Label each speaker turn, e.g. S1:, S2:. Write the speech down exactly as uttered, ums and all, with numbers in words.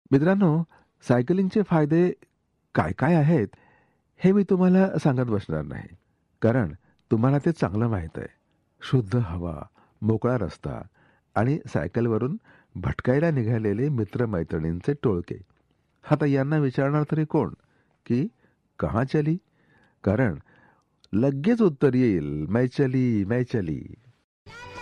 S1: मित्रांनो, सायकलिंगचे फायदे काय काय आहेत, हे मी तुम्हाला सांगत बसणार नाही. कारण तुम्हाला ते चांगलं माहीत आहे. शुद्ध हवा, मोकळा रस्ता आणि सायकलवरून भटकायला निघालेले मित्र-मैत्रिणींचे टोळके. आता यांना विचारणार तरी कोण, की कहाँ चली? कारण लगेच उत्तर येईल, मैं चली, मैं चली.